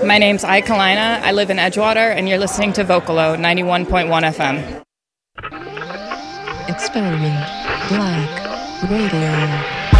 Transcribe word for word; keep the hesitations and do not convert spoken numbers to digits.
My name's Ai Kalina. I live in Edgewater, and you're listening to Vocalo ninety-one point one F M. Experiment Black Radio.